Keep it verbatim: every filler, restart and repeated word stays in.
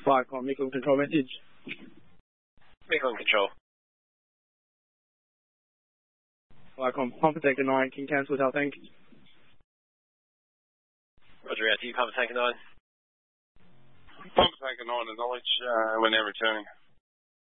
Viacom, Nickel Control message. Nickel Control. Viacom, Pump Protector nine, can cancel hotel, thanks. Roger, out to you, Pump Protector nine. Pump Protector nine, acknowledge uh, when they're returning.